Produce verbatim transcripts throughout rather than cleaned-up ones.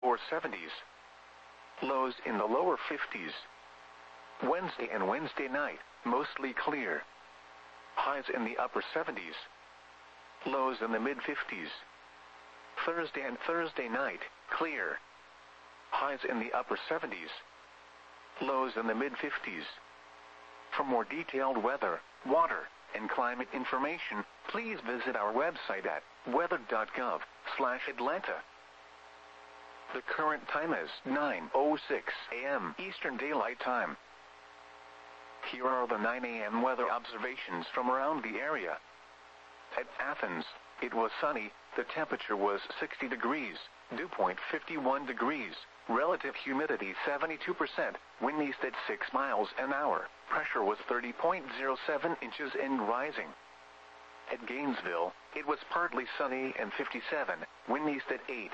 or seventies. Lows in the lower fifties. Wednesday and Wednesday night, mostly clear. Highs in the upper seventies. Lows in the mid-fifties. Thursday and Thursday night, clear. Highs in the upper seventies. Lows in the mid-fifties. For more detailed weather, water, and climate information, please visit our website at weather dot gov slash Atlanta. The current time is nine oh six a m Eastern Daylight Time. Here are the nine a m weather observations from around the area. At Athens, it was sunny, the temperature was sixty degrees, dew point fifty-one degrees, relative humidity seventy-two percent, wind east at six miles an hour, pressure was thirty point zero seven inches and rising. At Gainesville, it was partly sunny and fifty-seven, wind east at eight.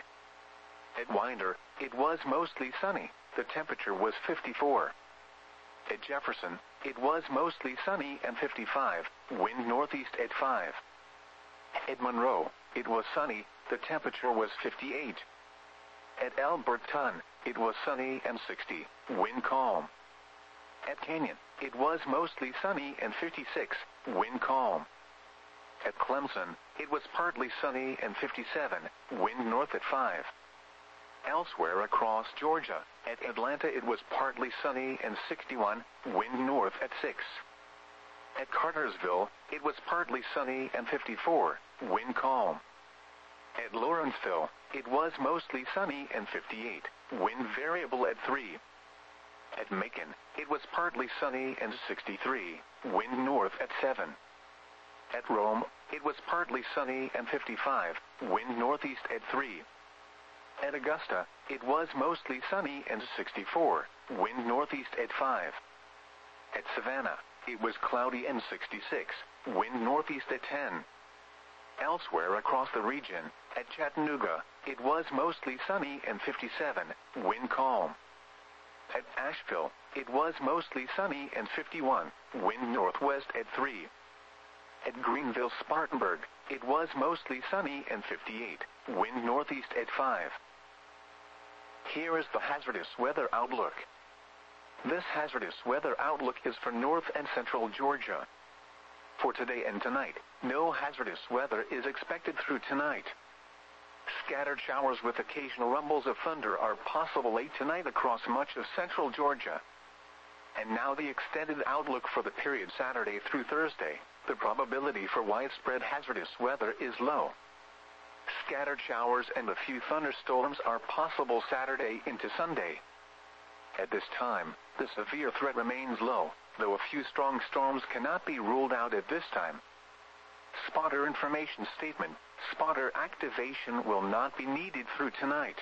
At Winder, it was mostly sunny, the temperature was fifty-four. At Jefferson, it was mostly sunny and fifty-five, wind northeast at five. At Monroe, it was sunny, the temperature was fifty-eight. At Alberton, it was sunny and sixty, wind calm. At Canyon, it was mostly sunny and fifty-six, wind calm. At Clemson, it was partly sunny and fifty-seven, wind north at five. Elsewhere across Georgia, at Atlanta it was partly sunny and sixty-one, wind north at six. At Cartersville, it was partly sunny and fifty-four, wind calm. At Lawrenceville, it was mostly sunny and fifty-eight, wind variable at three. At Macon, it was partly sunny and sixty-three, wind north at seven. At Rome, it was partly sunny and fifty-five, wind northeast at three. At Augusta, it was mostly sunny and sixty-four, wind northeast at five. At Savannah, it was cloudy and sixty-six, wind northeast at ten. Elsewhere across the region, at Chattanooga, it was mostly sunny and fifty-seven, wind calm. At Asheville, it was mostly sunny and fifty-one, wind northwest at three. At Greenville-Spartanburg, it was mostly sunny and fifty-eight, wind northeast at five. Here is the hazardous weather outlook. This hazardous weather outlook is for north and central Georgia. For today and tonight, no hazardous weather is expected through tonight. Scattered showers with occasional rumbles of thunder are possible late tonight across much of central Georgia. And now the extended outlook for the period Saturday through Thursday. The probability for widespread hazardous weather is low. Scattered showers and a few thunderstorms are possible Saturday into Sunday. At this time, the severe threat remains low, though a few strong storms cannot be ruled out at this time. Spotter information statement: spotter activation will not be needed through tonight.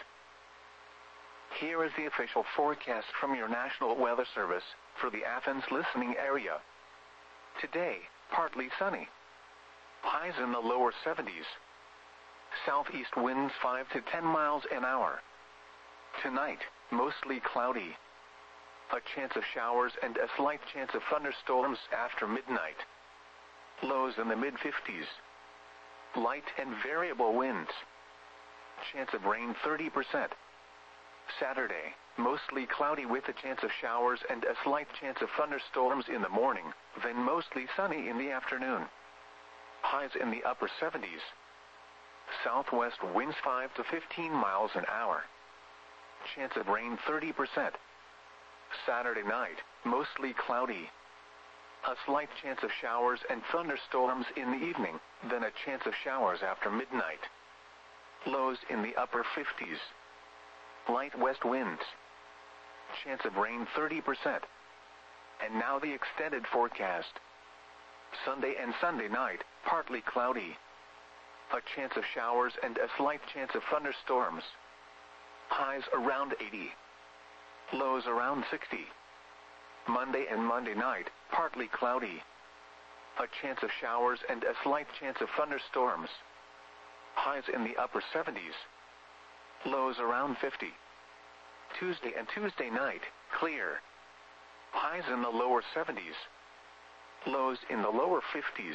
Here is the official forecast from your National Weather Service for the Athens listening area. Today, partly sunny. Highs in the lower seventies. Southeast winds five to ten miles an hour. Tonight, mostly cloudy. A chance of showers and a slight chance of thunderstorms after midnight. Lows in the mid-fifties. Light and variable winds. Chance of rain thirty percent. Saturday, mostly cloudy with a chance of showers and a slight chance of thunderstorms in the morning, then mostly sunny in the afternoon. Highs in the upper seventies. Southwest winds five to fifteen miles an hour. Chance of rain thirty percent. Saturday night, mostly cloudy. A slight chance of showers and thunderstorms in the evening, then a chance of showers after midnight. Lows in the upper fifties. Light west winds. Chance of rain thirty percent. And now the extended forecast. Sunday and Sunday night, partly cloudy. A chance of showers and a slight chance of thunderstorms. Highs around eighty. Lows around sixty. Monday and Monday night, partly cloudy. A chance of showers and a slight chance of thunderstorms. Highs in the upper seventies. Lows around fifty. Tuesday and Tuesday night, clear. Highs in the lower seventies. Lows in the lower fifties.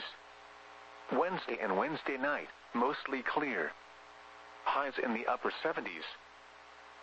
Wednesday and Wednesday night, mostly clear. Highs in the upper seventies.